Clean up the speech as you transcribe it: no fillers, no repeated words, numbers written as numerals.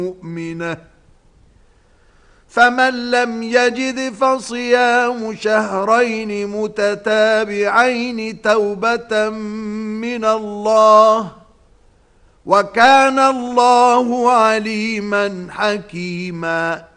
مؤمنة فمن لم يجد فصيام شهرين متتابعين توبة من الله وكان الله عليما حكيما